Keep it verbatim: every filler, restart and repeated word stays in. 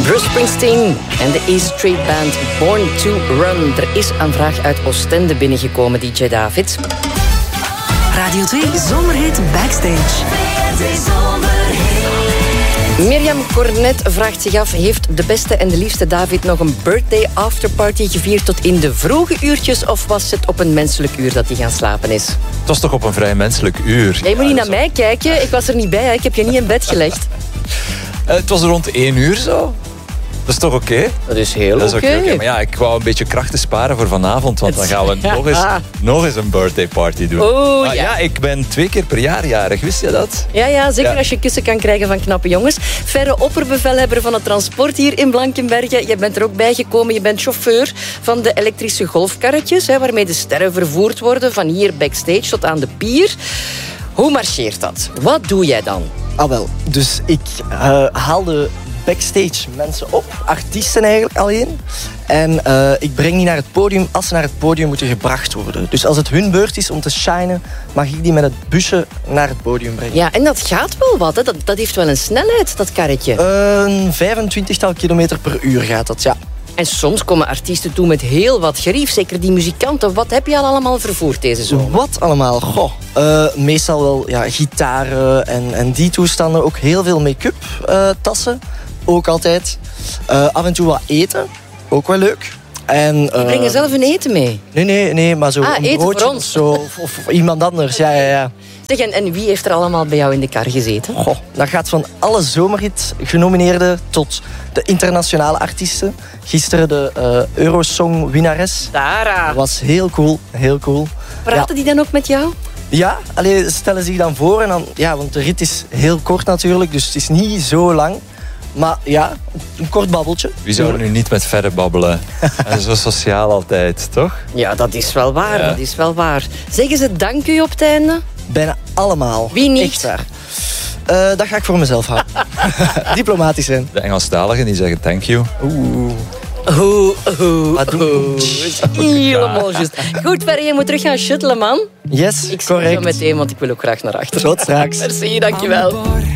Bruce Springsteen en de E Street Band Born to Run. Er is een vraag uit Oostende binnengekomen, D J David. Radio twee Zomerhit Backstage. Mirjam Cornet vraagt zich af, heeft de beste en de liefste David nog een birthday afterparty gevierd tot in de vroege uurtjes, of was het op een menselijk uur dat hij gaan slapen is? Het was toch op een vrij menselijk uur. Ja, je moet niet naar mij kijken, ik was er niet bij, hè. Ik heb je niet in bed gelegd. Uh, het was rond één uur zo. Dat is toch oké? Okay? Dat is heel oké. Okay. Okay. Maar ja, ik wou een beetje krachten sparen voor vanavond, want dan gaan we nog eens, nog eens een birthday party doen. Oh, ja. ja, ik ben twee keer per jaar jarig, wist je dat? Ja, ja zeker ja. als je kussen kan krijgen van knappe jongens. Verre opperbevelhebber van het transport hier in Blankenberge. Je bent er ook bijgekomen, je bent chauffeur van de elektrische golfkarretjes, hè, waarmee de sterren vervoerd worden van hier backstage tot aan de pier. Hoe marcheert dat? Wat doe jij dan? Ah wel, dus ik uh, haalde backstage mensen op, artiesten eigenlijk alleen. En uh, ik breng die naar het podium als ze naar het podium moeten gebracht worden. Dus als het hun beurt is om te shinen, mag ik die met het busje naar het podium brengen. Ja, en dat gaat wel wat, hè? Dat, dat heeft wel een snelheid, dat karretje. Een vijfentwintigtal kilometer per uur gaat dat, ja. En soms komen artiesten toe met heel wat gerief. Zeker die muzikanten. Wat heb je al allemaal vervoerd deze zomer? Wat allemaal? Goh, uh, meestal wel ja, gitaren en, en die toestanden. Ook heel veel make-up uh, tassen. Ook altijd. Uh, af en toe wat eten. Ook wel leuk. En, uh, die brengen zelf hun eten mee? Nee, nee, nee. Maar zo ah, een eten broodje voor ons. Of, zo, of, of iemand anders. Ja, ja, ja. Zeg, en, en wie heeft er allemaal bij jou in de kar gezeten? Goh, dat gaat van alle zomerhit genomineerden tot de internationale artiesten. Gisteren de uh, Eurosong winnares. Dara. Dat was heel cool, heel cool. Praten ja. die dan ook met jou? Ja, alleen stellen zich dan voor. En dan, ja, want de rit is heel kort natuurlijk, dus het is niet zo lang. Maar ja, een kort babbeltje. Wie zou er nu niet met verre babbelen? En zo sociaal altijd, toch? Ja, dat is wel waar, ja. dat is wel waar. Zeggen ze dank u op het einde? Bijna allemaal. Wie niet? Echt waar. Uh, dat ga ik voor mezelf houden. Diplomatisch zijn. De Engelstaligen die zeggen thank you. Oeh. Oeh, oeh, Wat oeh. Helemaal juist. Goed, Ferry, je moet terug gaan shuttelen, man. Yes, ik correct. Ik zo meteen, want ik wil ook graag naar achter. Tot straks. Merci, dankjewel.